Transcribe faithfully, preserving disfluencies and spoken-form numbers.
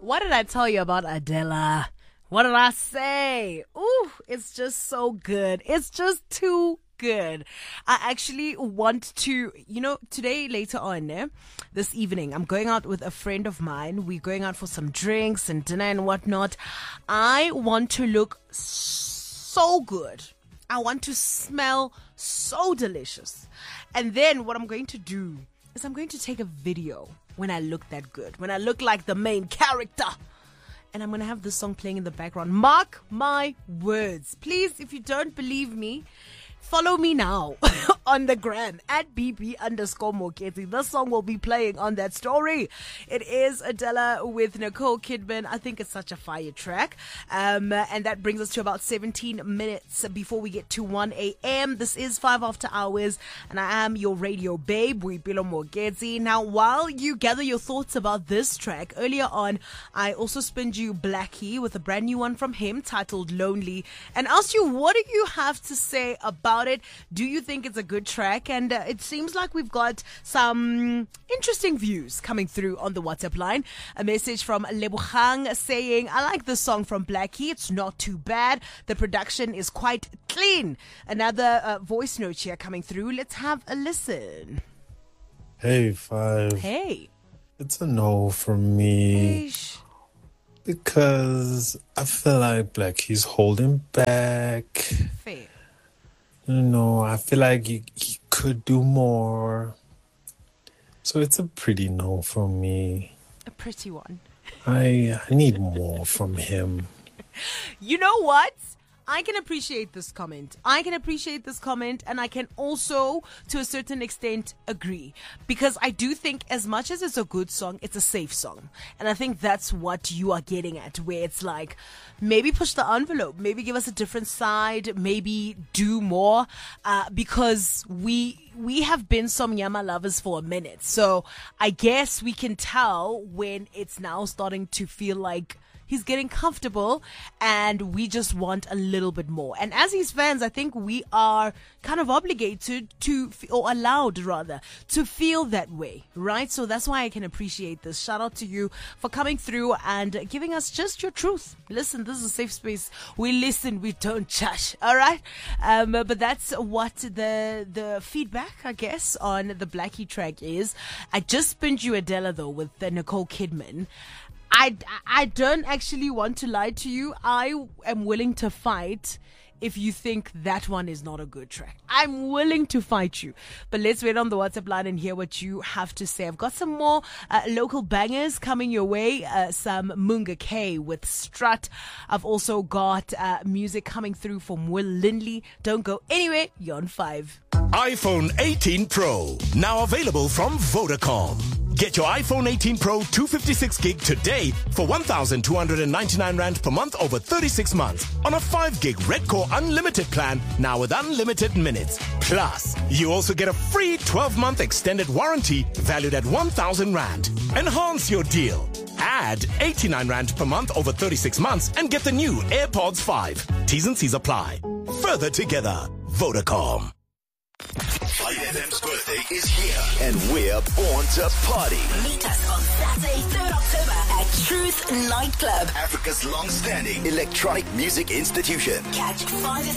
What did I tell you about Adela? What did I say? Ooh, it's just so good. It's just too good. I actually want to, you know, today, later on, eh, this evening, I'm going out with a friend of mine. We're going out for some drinks and dinner and whatnot. I want to look so good. I want to smell so delicious. And then what I'm going to do is I'm going to take a video when I look that good, when I look like the main character. And I'm going to have this song playing in the background. Mark my words. Please, if you don't believe me, follow me now on the gram at B B underscore Moketsi. This song will be playing on that story. It is Adela with Nicole Kidman. I think it's such a fire track. Um, and that brings us to about seventeen minutes before we get to one a.m. This is five after hours, and I am your radio babe, Boipelo Moketsi. Now, while you gather your thoughts about this track, earlier on, I also spinned you Blackie with a brand new one from him titled Lonely, and asked you, what do you have to say about it? Do you think it's a good track? And uh, it seems like we've got some interesting views coming through on the WhatsApp line. A message from Lebogang saying, I like this song from Blackie. It's not too bad. The production is quite clean. Another uh, voice note here coming through. Let's have a listen. Hey, Five. Hey. It's a no from me. Eish. Because I feel like Blackie's holding back. Fair. You know, I feel like he, he could do more. So it's a pretty no from me. A pretty one. I I need more from him. You know what? I can appreciate this comment. I can appreciate this comment, and I can also, to a certain extent, agree. Because I do think as much as it's a good song, it's a safe song. And I think that's what you are getting at, where it's like, maybe push the envelope, maybe give us a different side, maybe do more, uh, because we we have been some Yama lovers for a minute. So I guess we can tell when it's now starting to feel like he's getting comfortable, and we just want a little bit more. And as his fans, I think we are kind of obligated to, or allowed rather, to feel that way, right? So that's why I can appreciate this. Shout out to you for coming through and giving us just your truth. Listen, this is a safe space. We listen, we don't judge, all right? Um, but that's what the the feedback, I guess, on the Blackie track is. I just spinned you Adela, though, with the Nicole Kidman. I, I don't actually want to lie to you. I am willing to fight if you think that one is not a good track. I'm willing to fight you. But let's wait on the WhatsApp line and hear what you have to say. I've got some more uh, local bangers coming your way. Uh, some Munga K with Strut. I've also got uh, music coming through from Will Lindley. Don't go anywhere. You're on five. iPhone eighteen Pro, now available from Vodacom. Get your iPhone eighteen Pro two fifty-six gig today for one thousand two hundred ninety-nine rand per month over thirty-six months on a five gig Red Core Unlimited plan, now with unlimited minutes. Plus, you also get a free twelve month extended warranty valued at one thousand rand. Enhance your deal. Add eighty-nine rand per month over thirty-six months and get the new AirPods five. T's and C's apply. Further together, Vodacom. five F M's birthday is here, and we're born to party. Meet us on Saturday, third October at Truth Nightclub, Africa's long-standing electronic music institution. Catch five